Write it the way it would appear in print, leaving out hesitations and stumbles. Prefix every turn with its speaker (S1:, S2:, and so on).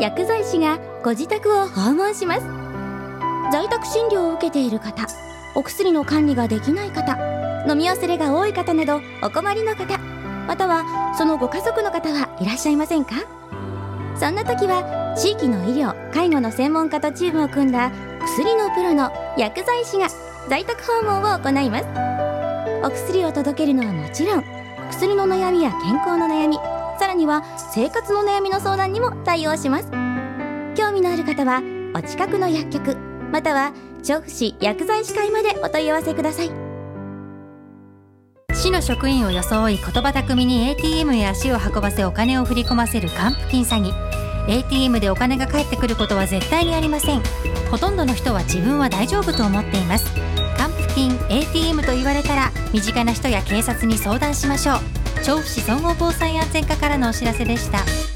S1: 薬剤師がご自宅を訪問します。在宅診療を受けている方、お薬の管理ができない方、飲み忘れが多い方などお困りの方、またはそのご家族の方はいらっしゃいませんか？そんな時は地域の医療・介護の専門家とチームを組んだ薬のプロの薬剤師が在宅訪問を行います。お薬を届けるのはもちろん、薬の悩みや健康の悩み、さらには生活の悩みの相談にも対応します。興味のある方はお近くの薬局または調布市薬剤師会までお問い合わせください。
S2: 市の職員を装い言葉巧みに ATM へ足を運ばせお金を振り込ませる還付金詐欺。 ATM でお金が返ってくることは絶対にありません。ほとんどの人は自分は大丈夫と思っています。還付金 ATM と言われたら身近な人や警察に相談しましょう。調布市総合防災安全課からのお知らせでした。